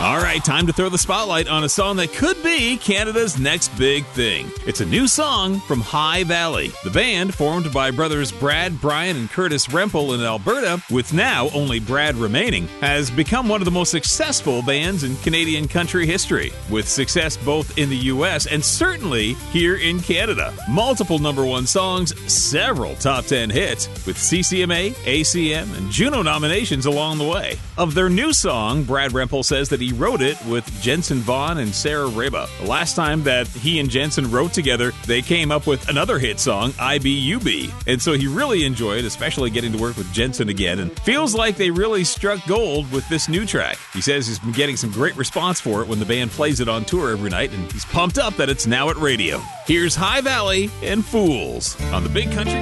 All right, time to throw the spotlight on a song that could be Canada's next big thing. It's a new song from High Valley. The band, formed by brothers Brad, Brian, and Curtis Rempel in Alberta, with now only Brad remaining, has become one of the most successful bands in Canadian country history, with success both in the U.S. and certainly here in Canada. Multiple number one songs, several top 10 hits, with CCMA, ACM, and Juno nominations along the way. Of their new song, Brad Rempel says that he wrote it with Jensen Vaughn and Sarah Reba. The last time that he and Jensen wrote together, they came up with another hit song, IBUB. And so he really enjoyed, especially getting to work with Jensen again, and feels like they really struck gold with this new track. He says he's been getting some great response for it when the band plays it on tour every night, and he's pumped up that it's now at radio. Here's High Valley and Fools on the Big Country